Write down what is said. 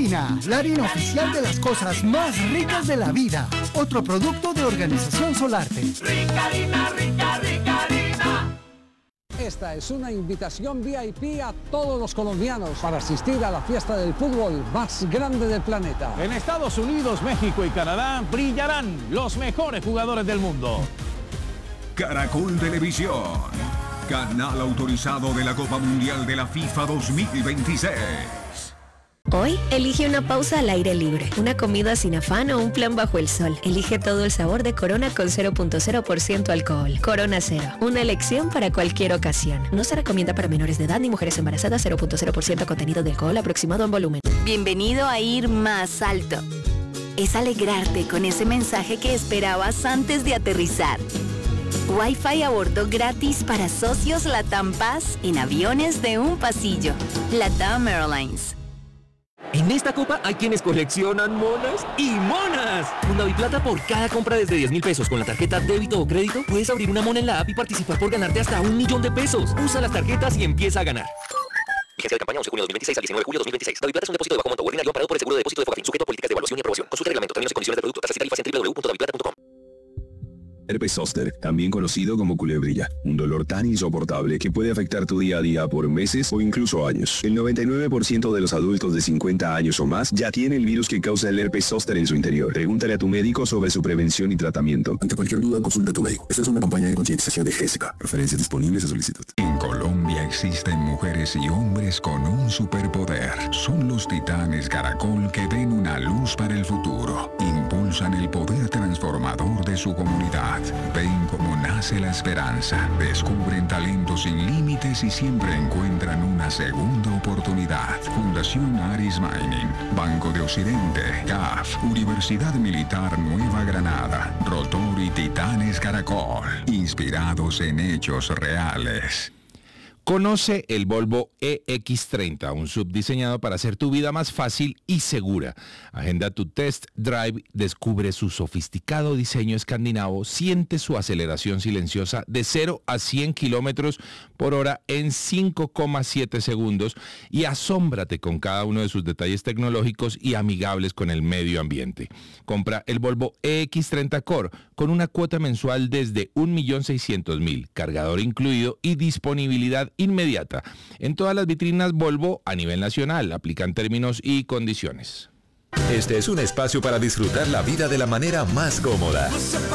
Rica la harina oficial de las cosas más ricas de la vida. Otro producto de Organización Solarte. Rica harina, rica, rica harina. Esta es una invitación VIP a todos los colombianos para asistir a la fiesta del fútbol más grande del planeta. En Estados Unidos, México y Canadá brillarán los mejores jugadores del mundo. Caracol Televisión, canal autorizado de la Copa Mundial de la FIFA 2026. Hoy, elige una pausa al aire libre, una comida sin afán o un plan bajo el sol. Elige todo el sabor de Corona con 0.0% alcohol. Corona Cero, una elección para cualquier ocasión. No se recomienda para menores de edad ni mujeres embarazadas. 0.0% contenido de alcohol aproximado en volumen. Bienvenido a Ir Más Alto. Es alegrarte con ese mensaje que esperabas antes de aterrizar. Wi-Fi a bordo gratis para socios LATAM Paz en aviones de un pasillo. LATAM Airlines. En esta copa hay quienes coleccionan monas y monas. Con Daviplata, por cada compra desde 10.000 pesos con la tarjeta débito o crédito, puedes abrir una mona en la app y participar por ganarte hasta 1.000.000 de pesos. Usa las tarjetas y empieza a ganar. Vigencia de campaña 11 de junio de 2026 al 19 de julio de 2026. Daviplata es un depósito de bajo monto ordinario amparado por el seguro de depósito de Fogafín, sujeto a políticas de evaluación y aprobación. Consulta el reglamento, términos y condiciones del producto, tasas y tarifas en www.daviplata.com. Herpes zóster, también conocido como culebrilla, un dolor tan insoportable que puede afectar tu día a día por meses o incluso años. El 99% de los adultos de 50 años o más ya tiene el virus que causa el herpes zóster en su interior. Pregúntale a tu médico sobre su prevención y tratamiento. Ante cualquier duda, consulta a tu médico. Esta es una campaña de concientización de GESECA. Referencias disponibles a solicitud. En Colombia existen mujeres y hombres con un superpoder. Son los titanes Caracol que ven una luz para el futuro. Impulsan el poder transformador de su comunidad. Ven cómo nace la esperanza, descubren talentos sin límites y siempre encuentran una segunda oportunidad. Fundación Aris Mining, Banco de Occidente, CAF, Universidad Militar Nueva Granada, Rotor y Titanes Caracol, inspirados en hechos reales. Conoce el Volvo EX30, un SUV diseñado para hacer tu vida más fácil y segura. Agenda tu test drive, descubre su sofisticado diseño escandinavo, siente su aceleración silenciosa de 0 a 100 kilómetros por hora en 5,7 segundos y asómbrate con cada uno de sus detalles tecnológicos y amigables con el medio ambiente. Compra el Volvo EX30 Core con una cuota mensual desde 1.600.000, cargador incluido y disponibilidad inmediata. En todas las vitrinas Volvo a nivel nacional. Aplican términos y condiciones. Este es un espacio para disfrutar la vida de la manera más cómoda.